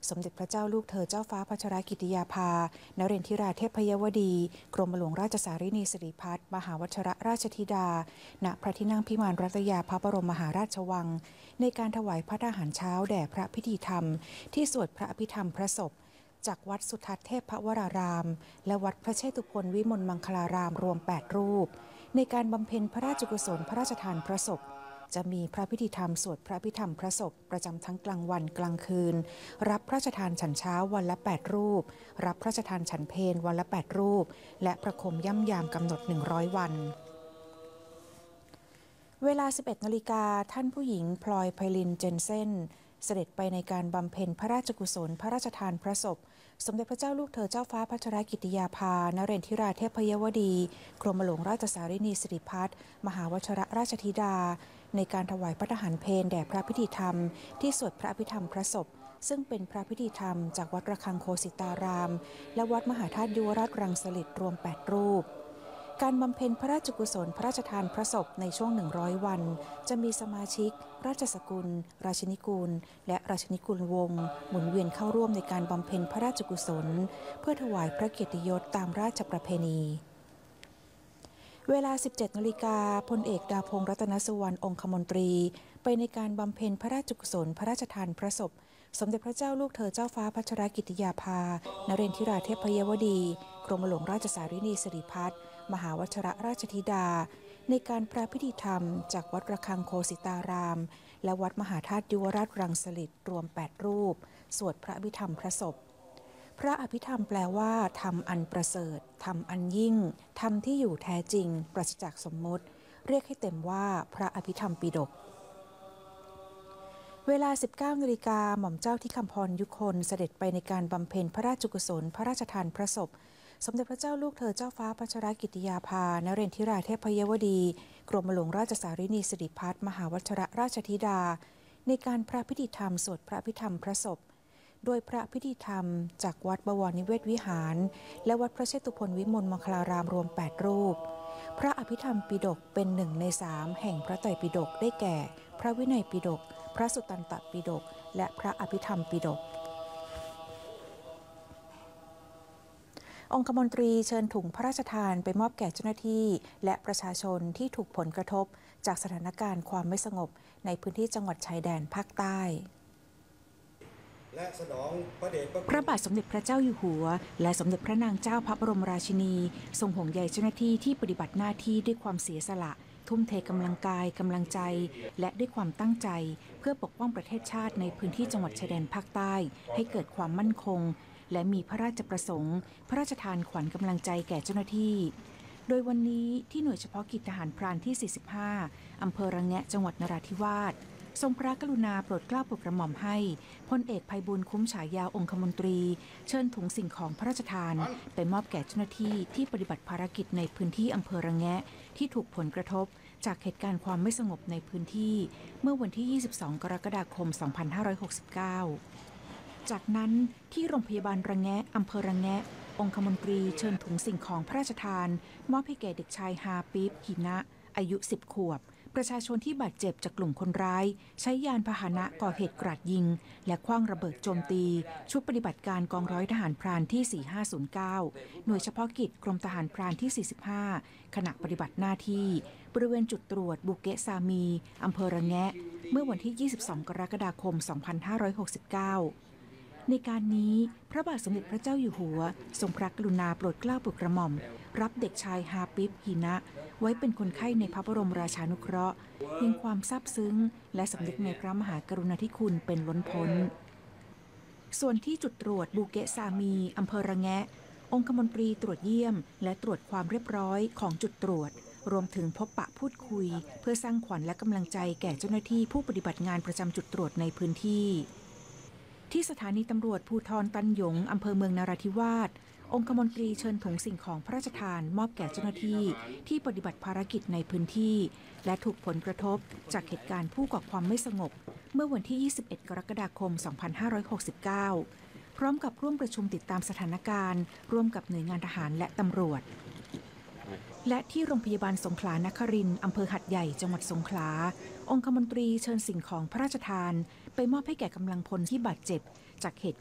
สมเด็จพระเจ้าลูกเธอเจ้าฟ้าพัชรกิติยาภานเรนทิราเทพยวดีกรมหลวงราชสารินีสิริพัฒน์มหาวชิรราชธิดาณพระที่นั่งพิมานรัตยาพระบรมมหาราชวังในการถวายพระทหารเช้าแด่พระพิธีธรรมที่สวดพระอภิธรรมพระศพจากวัดสุทัศน์เทพวรารามและวัดพระเชตุพนวิมลมังคลารามรวม8รูปในการบำเพ็ญพระราชกุศลพระราชทานพระศพจะมีพระพิธีธรรมสวดพระพิธรรมพระศพประจำทั้งกลางวันกลางคืนรับพระราชทานฉันเช้าวันละ8รูปรับพระราชทานฉันเพลวันละ8รูปและประคมย่ำยามกำหนด100วันเวลา 11 นาฬิกาท่านผู้หญิงพลอยไพลินเจนเซนเสด็จไปในการบำเพ็ญพระราชกุศลพระราชทานพระศพสมเด็จพระเจ้าลูกเธอเจ้าฟ้าพัชรกิติยาภานเรนทิราเทพยวดีกรมหลวงราชสารินีสิริพัฒน์มหาวชิรราชธิดาในการถวายพระทหารเพลแด่พระพิธีธรรมที่สวดพระอภิธรรมพระศพซึ่งเป็นพระพิธีธรรมจากวัดระฆังโคสิตารามและวัดมหาธาตุยุวราชรังสฤษฎ์รวม8รูปการบำเพ็ญพระราชกุศลพระราชทานพระศพในช่วง100วันจะมีสมาชิกราชสกุลราชินีกูลและราชินีกูลวงศ์หมุนเวียนเข้าร่วมในการบำเพ็ญพระราชกุศลเพื่อถวายพระเกียรติยศตามราชประเพณีเวลา 17 นาฬิกาพลเอกดาพงษ์รัตนสุวรรณองคมนตรีไปในการบำเพ็ญพระราชกุศลพระราชทานพระศพสมเด็จพระเจ้าลูกเธอเจ้าฟ้าพัชรกิติยาภานเรนทิราเทพยวดีกรมหลวงราชสารินีสิริพัฒน์มหาวชิรราชธิดาในการพระพิธีธรรมจากวัดระฆังโคสิตารามและวัดมหาธาตุยุวราชรังสฤษฎ์รวม8รูปสวดพระอภิธรรมพระศพพระอภิธรรมแปลว่าธรรมอันประเสริฐธรรมอันยิ่งธรรมที่อยู่แท้จริงปราศจากสมมติเรียกให้เต็มว่าพระอภิธรรมปิฎกเวลา 19 นาฬิกาหม่อมเจ้าที่คำพรยุคนเสด็จไปในการบำเพ็ญพระราชกุศลพระราชทานพระศพสมเด็จพระเจ้าลูกเธอเจ้าฟ้าพัชรกิติยาภานเรนทิราเทพยวดีกรมหลวงราชสารินีสิริพัฒน์มหาวชิรราชธิดาในการพระพิธีธรรมสวดพระพิธรรมพระศพโดยพระพิธีธรรมจากวัดบวรนิเวศวิหารและวัดพระเชตุพนวิมลมังคลารามรวม8รูปพระอภิธรรมปิฎกเป็น1 ใน 3แห่งพระไตรปิฎกได้แก่พระวินัยปิฎกพระสุตตันตปิฎกและพระอภิธรรมปิฎกองคมนตรีเชิญถุงพระราชทานไปมอบแก่เจ้าหน้าที่และประชาชนที่ถูกผลกระทบจากสถานการณ์ความไม่สงบในพื้นที่จังหวัดชายแดนภาคใต้พระบาทสมเด็จพระเจ้าอยู่หัวและสมเด็จพระนางเจ้าพระบรมราชินีทรงห่วงใยเจ้าหน้าที่ที่ปฏิบัติหน้าที่ด้วยความเสียสละทุ่มเทกำลังกายกำลังใจและด้วยความตั้งใจเพื่อปกป้องประเทศชาติในพื้นที่จังหวัดชายแดนภาคใต้ให้เกิดความมั่นคงและมีพระราชประสงค์พระราชทานขวัญกำลังใจแก่เจ้าหน้าที่โดยวันนี้ที่หน่วยเฉพาะกิจทหารพรานที่ 45 อำเภอระแงะจังหวัดนราธิวาสทรงพระกรุณาโปรดเกล้าโปรดกระหม่อมให้พลเอกไพบูลย์คุ้มฉายาองคมนตรีเชิญถุงสิ่งของพระราชทานไปมอบแก่เจ้าหน้าที่ที่ปฏิบัติภารกิจในพื้นที่อำเภอระแงะที่ถูกผลกระทบจากเหตุการณ์ความไม่สงบในพื้นที่เมื่อวันที่ 22 กรกฎาคม 2569 จากนั้นที่โรงพยาบาลระแงะอำเภอระแงะองคมนตรีเชิญถุงสิ่งของพระราชทานมอบให้แก่เด็กชายฮาปิบหินะอายุ10 ขวบประชาชนที่บาดเจ็บจากกลุ่มคนร้ายใช้ยานพาหนะก่อเหตุกราดยิงและขว้างระเบิดโจมตีชุดปฏิบัติการกองร้อยทหารพรานที่ 4509 หน่วยเฉพาะกิจกรมทหารพรานที่ 45 ขณะปฏิบัติหน้าที่บริเวณจุดตรวจบุเกะซามีอำเภอระแงะเมื่อวันที่ 22 กรกฎาคม 2569ในการนี้พระบาทสมเด็จพระเจ้าอยู่หัวทรงพระกรุณาโปรดเกล้าโปรดกระหม่อมรับเด็กชายฮาปิบหินะไว้เป็นคนไข้ในพระบรมราชานุเคราะห์ยังความซาบซึ้งและสำนึกในพระมหากรุณาธิคุณเป็นล้นพ้นส่วนที่จุดตรวจบูเกะซามีอำเภอระแงะองคมนตรีตรวจเยี่ยมและตรวจความเรียบร้อยของจุดตรวจรวมถึงพบปะพูดคุยเพื่อสร้างขวัญและกำลังใจแก่เจ้าหน้าที่ผู้ปฏิบัติงานประจำจุดตรวจในพื้นที่ที่สถานีตำรวจภูธรตันหยงอำเภอเมืองนราธิวาสองคมนตรีเชิญถุงสิ่งของพระราชทานมอบแก่เจ้าหน้าที่ที่ปฏิบัติภารกิจในพื้นที่และถูกผลกระทบจากเหตุการณ์ผู้ก่อความไม่สงบเมื่อวันที่ 21 กรกฎาคม 2569 พร้อมกับร่วมประชุมติดตามสถานการณ์ร่วมกับหน่วยงานทหารและตำรวจและที่โรงพยาบาลสงขลานครินทร์อำเภอหัดใหญ่จังหวัดสงขลาองคมนตรีเชิญสิ่งของพระราชทานไปมอบให้แก่กำลังพลที่บาดเจ็บจากเหตุ